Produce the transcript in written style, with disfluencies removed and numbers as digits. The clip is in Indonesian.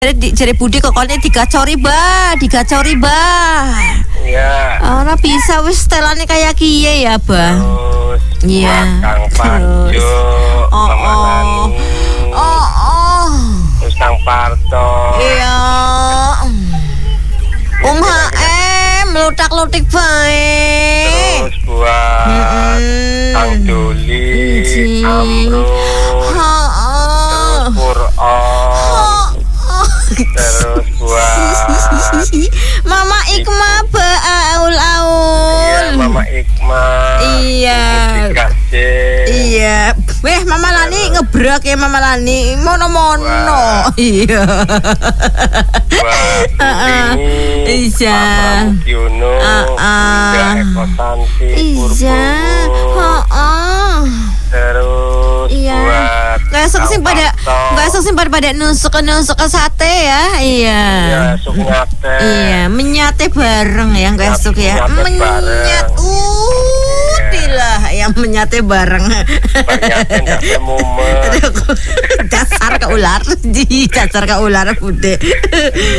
Jare Budi kokone digacori bah. Iya. Ora bisa wis setelane kayak kiye ya, Bah. Terus Iya. Kang Parjo, Mama Nani, terus Kang Parto. Iya. HM lutak-lutik bae. Terus buat Kang Doli, Amrul, terus Pur'on, terus buat Mama Ikma Aul-aul. Iya, Mama Ikma. Iya. Iya. Mama Lani ngebrak ya Mama Lani. Mono-mono. Iya. Iya. Yuno. Eko Santi. Iya. Terus iya. Gak esok pada nusuk ke sate ya. Iya. Iya, sup nyate. Iya, menyate bareng ya gak esok ya. Menyat. Dilah yang menyate bareng. Menyate nyate mumet. Dasar ke ular. Dasar ke ular bude.